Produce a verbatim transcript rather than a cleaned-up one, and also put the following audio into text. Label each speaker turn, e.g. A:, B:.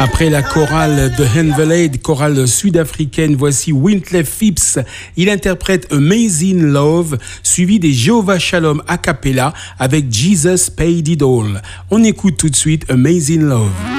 A: Après la chorale de Henvelade, chorale sud-africaine, voici Wyclef Phipps. Il interprète Amazing Love, suivi des Jehovah Shalom a cappella avec Jesus Paid It All. On écoute tout de suite Amazing Love.